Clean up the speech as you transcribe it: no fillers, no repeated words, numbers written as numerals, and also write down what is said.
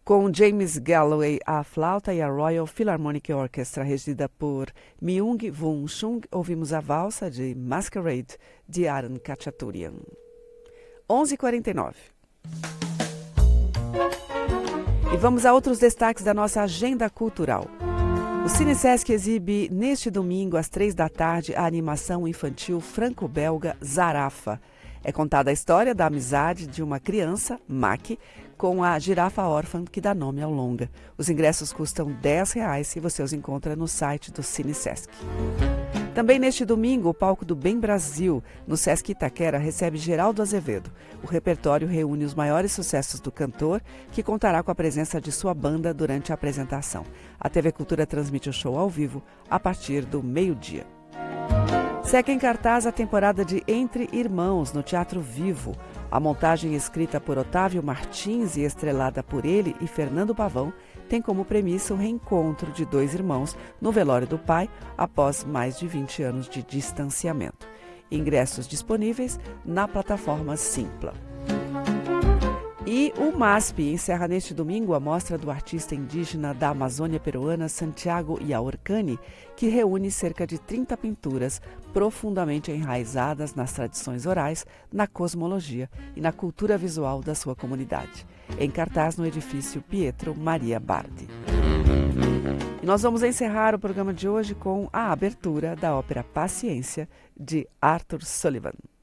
Com James Galloway à flauta e a Royal Philharmonic Orchestra, regida por Myung-Whun Chung, ouvimos a valsa de Masquerade, de Arun Khachaturian. 11h49. E vamos a outros destaques da nossa agenda cultural. O Cine Sesc exibe neste domingo, às 15h, a animação infantil franco-belga Zarafa. É contada a história da amizade de uma criança, Maki, com a girafa órfã que dá nome ao longa. Os ingressos custam R$10 e você os encontra no site do Cine Sesc. Também neste domingo, o palco do Bem Brasil, no Sesc Itaquera, recebe Geraldo Azevedo. O repertório reúne os maiores sucessos do cantor, que contará com a presença de sua banda durante a apresentação. A TV Cultura transmite o show ao vivo a partir do meio-dia. Segue em cartaz a temporada de Entre Irmãos, no Teatro Vivo. A montagem escrita por Otávio Martins e estrelada por ele e Fernando Pavão tem como premissa o reencontro de dois irmãos no velório do pai após mais de 20 anos de distanciamento. Ingressos disponíveis na plataforma Simpla. E o MASP encerra neste domingo a mostra do artista indígena da Amazônia peruana Santiago Yaorcani, que reúne cerca de 30 pinturas profundamente enraizadas nas tradições orais, na cosmologia e na cultura visual da sua comunidade. Em cartaz no edifício Pietro Maria Bardi. E nós vamos encerrar o programa de hoje com a abertura da ópera Paciência, de Arthur Sullivan.